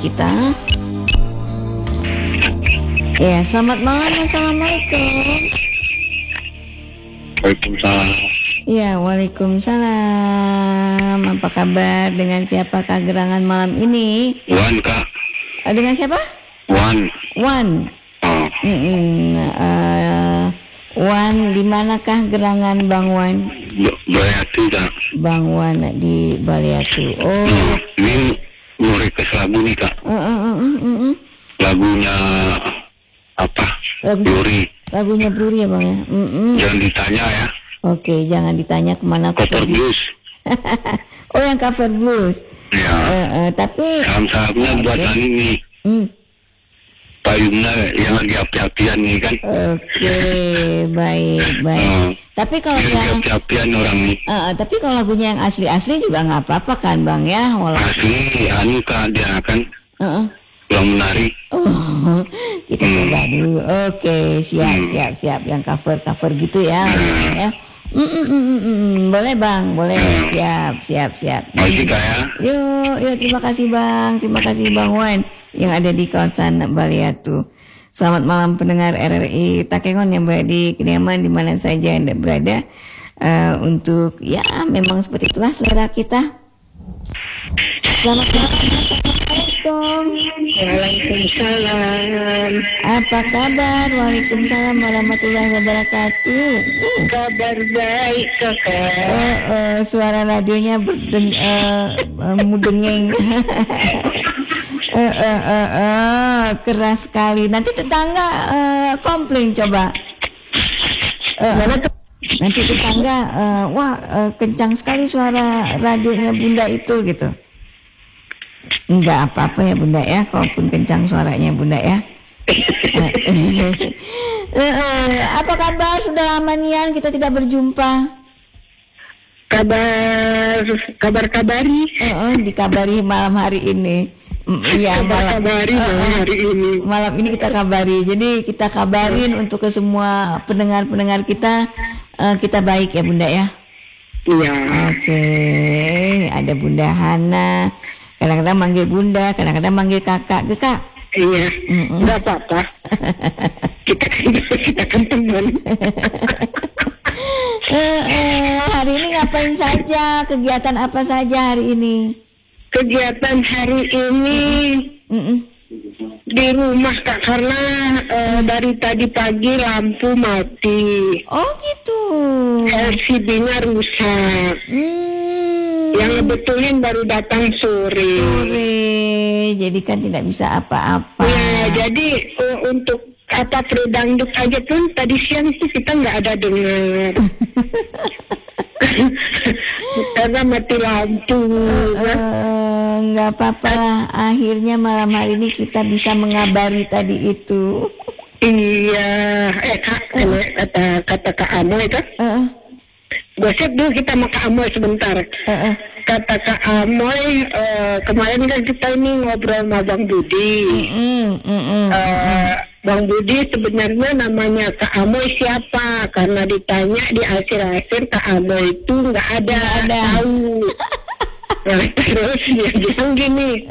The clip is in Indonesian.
kita. Ya, selamat malam. Assalamualaikum. Waalaikumsalam. Ya, waalaikumsalam. Apa kabar? Dengan siapakah gerangan malam ini? Wan, Kak. Dengan siapa? Wan. Oh, Wan, di manakah gerangan Bang Wan? Baliatu, Kak. Bang Wan di Baliatu. Oh. Ini mau request lagu nih, Kak. Lagunya apa? Yuri. Lagunya Bruri ya Bang ya? Jangan ditanya ya. Oke, jangan ditanya kemana aku Cover pergi. blues. Oh, yang cover blues. Ya. Tapi Salam-salamnya buat Ani nih. Payungnya yang lagi api-apian nih kan. Oke, baik. Tapi kalau Yang yang api-apian orang nih. tapi kalau lagunya yang asli-asli juga nggak apa-apa kan Bang ya? Asli, Ani Kak, dia kan pulang menari. Oh, kita coba dulu. Oke, siap. Yang cover gitu ya. Ya. Boleh Bang, boleh. Siap. Masih Kak ya. Yuk, terima kasih Bang Wan yang ada di kawasan Baliatu. Selamat malam pendengar RRI Takengon yang berada di kediaman di mana saja Anda berada. Untuk ya memang seperti itulah selera kita. Selamat malam. Assalamualaikum. Waalaikumsalam. Apa kabar? Waalaikumsalam warahmatullahi wabarakatuh. Kabar baik Kakak. Suara radionya mudengeng. Keras sekali. Nanti tetangga komplain coba. Nanti tetangga kencang sekali suara radionya Bunda itu gitu. Enggak apa-apa ya Bunda ya, kalaupun kencang suaranya Bunda ya. Apa kabar? Sudah lama nian kita tidak berjumpa. Kabari. Dikabari malam hari ini. Iya, malam hari ini. Malam ini kita kabari. Jadi kita kabarin untuk ke semua pendengar-pendengar kita, kita baik ya Bunda ya. Iya. Oke, ada Bunda Hana. Kadang-kadang manggil Bunda, kadang-kadang manggil kakak. Kak. Iya. Enggak apa-apa. kita kan teman. Hari ini ngapain saja? Kegiatan apa saja hari ini? Kegiatan hari ini di rumah Kak, karena dari tadi pagi lampu mati. Oh gitu. LCD-nya rusak. Yang ngebetulin baru datang sore. Jadi kan tidak bisa apa-apa. Ya, jadi untuk predangdut aja pun tadi siang sih kita nggak ada dengar. Karena mati lampu. Nggak apa-apa lah. Akhirnya malam hari ini kita bisa mengabari tadi itu. Iya. Kata Kak Amoy kan? Gosip dulu kita sama Kak Amoy sebentar. Kata Kak Amoy, kemarin kan kita ini ngobrol sama Bang Budi. Bang Budi sebenarnya namanya Kak Amoy siapa? Karena ditanya di akhir-akhir Kak Amoy itu nggak ada tahu. Nah, terus dia bilang gini,